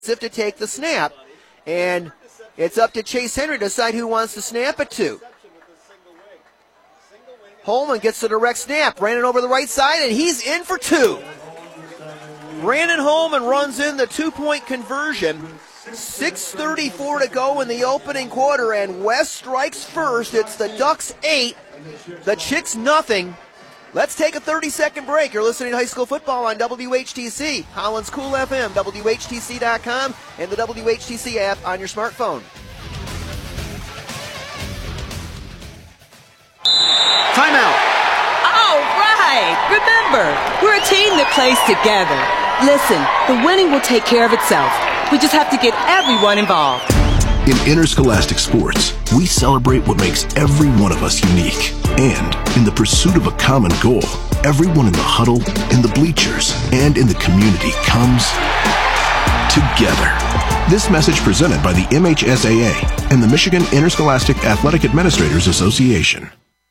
to take the snap. And it's up to Chase Henry to decide who wants to snap it to. Holman gets the direct snap. Brandon over the right side, and he's in for two. Brandon Holman runs in the two-point conversion. 6:34 to go in the opening quarter, and West strikes first. It's the Ducks 8, the Chicks nothing. Let's take a 30-second break. You're listening to High School Football on WHTC, Holland's Cool FM, WHTC.com, and the WHTC app on your smartphone. Timeout. All right. Remember, we're a team that plays together. Listen, the winning will take care of itself. We just have to get everyone involved. In interscholastic sports, we celebrate what makes every one of us unique. And in the pursuit of a common goal, everyone in the huddle, in the bleachers, and in the community comes together. This message presented by the MHSAA and the Michigan Interscholastic Athletic Administrators Association.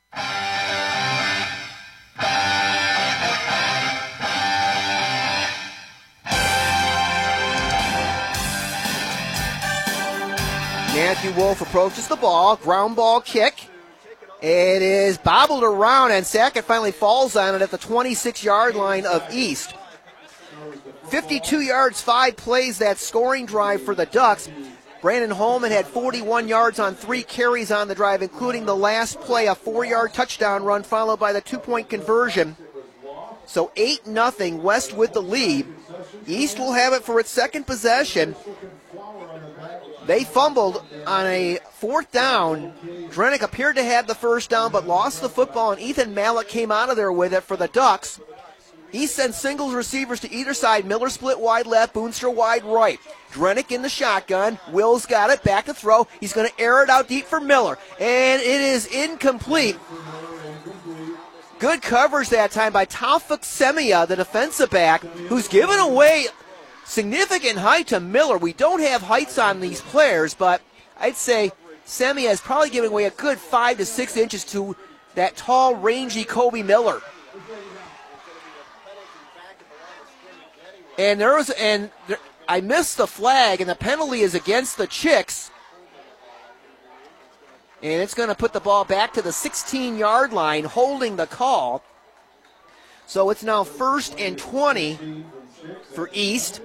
Matthew Wolf approaches the ball, ground ball kick. It is bobbled around, and Sackett finally falls on it at the 26-yard line of East. 52 yards, 5 plays, that scoring drive for the Ducks. Brandon Holman had 41 yards on 3 carries on the drive, including the last play, a 4-yard touchdown run followed by the 2-point conversion. So 8-0, West with the lead. East will have it for its second possession. They fumbled on a 4th down. Drenick appeared to have the first down but lost the football, and Ethan Mallett came out of there with it for the Ducks. East sends singles receivers to either side. Miller split wide left, Boonstra wide right. Drenick in the shotgun. Will's got it, back to throw. He's going to air it out deep for Miller, and it is incomplete. Good coverage that time by Taufik Semia, the defensive back, who's given away significant height to Miller. We don't have heights on these players, but I'd say Semia is probably giving away a good 5 to 6 inches to that tall, rangy Kobe Miller. And I missed the flag, and the penalty is against the Chicks. And it's going to put the ball back to the 16-yard line, holding the call. So it's now 1st and 20 for East.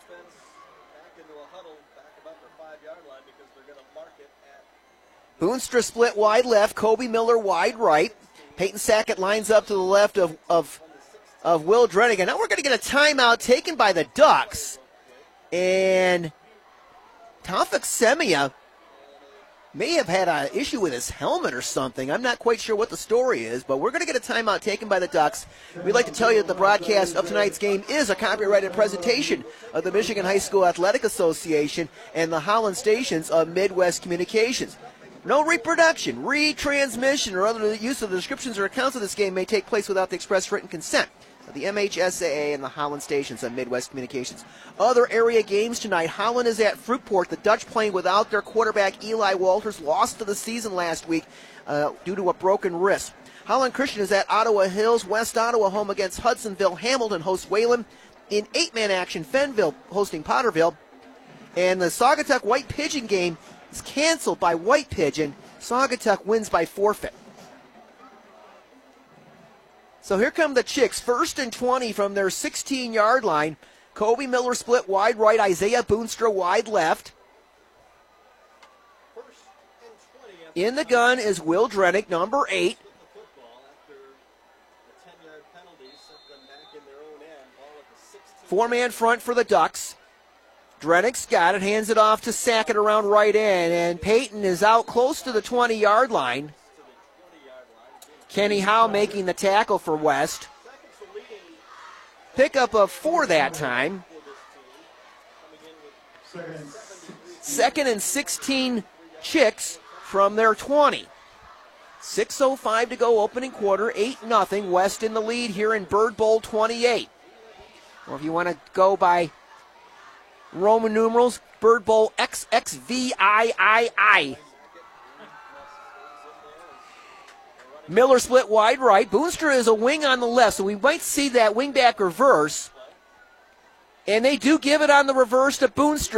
Boonstra split wide left, Kobe Miller wide right. Peyton Sackett lines up to the left of Will Drenick. And now we're going to get a timeout taken by the Ducks. And Taufik Semia may have had an issue with his helmet or something. I'm not quite sure what the story is, but we're going to get a timeout taken by the Ducks. We'd like to tell you that the broadcast of tonight's game is a copyrighted presentation of the Michigan High School Athletic Association and the Holland stations of Midwest Communications. No reproduction, retransmission, or other use of the descriptions or accounts of this game may take place without the express written consent of the MHSAA and the Holland stations on Midwest Communications. Other area games tonight. Holland is at Fruitport. The Dutch playing without their quarterback Eli Walters, lost to the season last week due to a broken wrist. Holland Christian is at Ottawa Hills. West Ottawa home against Hudsonville. Hamilton hosts Wayland. In 8-man action, Fenville hosting Potterville. And the Saugatuck White Pigeon game is canceled by White Pigeon. Saugatuck wins by forfeit. So here come the Chicks, 1st and 20 from their 16-yard line. Kobe Miller split wide right, Isaiah Boonstra wide left. In the gun is Will Drenick, number 8. Four-man front for the Ducks. Drenick's got it, hands it off to Sackett around right end, and Peyton is out close to the 20-yard line. Kenny Howe making the tackle for West. Pickup of 4 that time. 2nd and 16 Chicks from their 20. 6:05 to go, opening quarter, 8-0. West in the lead here in Bird Bowl 28. Or if you want to go by Roman numerals, Bird Bowl XXVIII. Miller split wide right. Boonstra is a wing on the left, so we might see that wingback reverse. And they do give it on the reverse to Boonster.